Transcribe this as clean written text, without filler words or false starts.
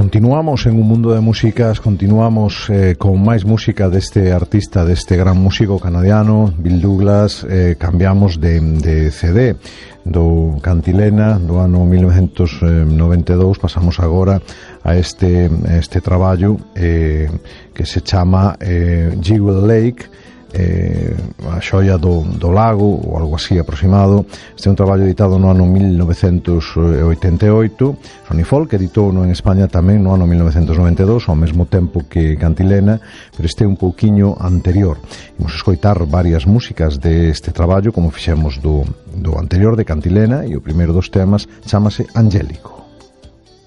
Continuamos en un mundo de músicas, continuamos con máis música deste artista, deste gran músico canadiano, Bill Douglas. Cambiamos de CD do Cantilena do ano 1992, pasamos agora a este traballo que se chama Jewel Lake, a xoia do lago ou algo así aproximado. Este é un traballo editado no ano 1988. Sonny Folk editou en España tamén no ano 1992, ao mesmo tempo que Cantilena, pero este é un pouquiño anterior. Imos escoitar varias músicas deste traballo, como fixemos do anterior de Cantilena, e o primeiro dos temas chamase Angélico.